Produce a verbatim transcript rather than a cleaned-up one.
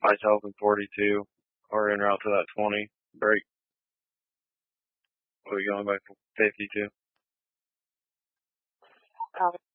Myself in forty-two. Or en route to that twenty. Break. Are we going back to fifty-two? Copy.